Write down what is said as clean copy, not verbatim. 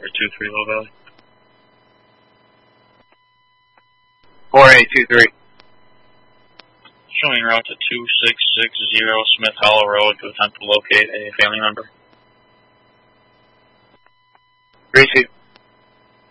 over 23 Low Valley. 4823. Showing route to 2660 Smith Hollow Road to attempt to locate a family member. Receive.